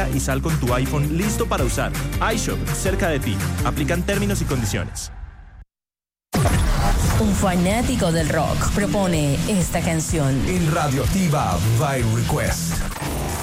descarga y sal con tu iPhone listo para usar. iShop, cerca de ti. Aplican términos y condiciones. Un fanático del rock propone esta canción en Radioactiva by Request.